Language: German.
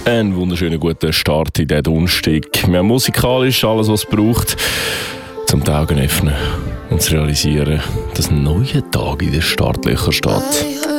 Einen wunderschönen guten Start in diesen Donnerstag. Wir haben musikalisch alles, was es braucht, um die Augen zu öffnen und zu realisieren, dass ein neuer Tag in den Startlöchern steht.